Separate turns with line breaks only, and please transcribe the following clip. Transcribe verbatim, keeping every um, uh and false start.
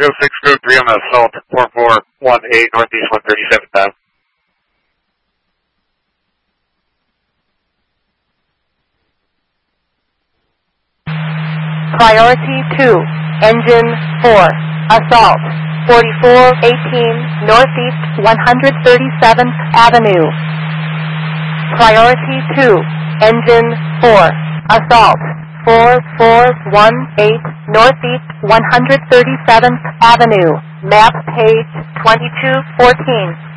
zero six Crew three on the assault, four four one eight Northeast one thirty-seventh Ave.
Priority two, engine four, assault, forty-four eighteen Northeast one thirty-seventh Avenue. Priority two, engine four, assault, four four one eight Northeast one thirty-seventh Avenue. Map page twenty-two fourteen.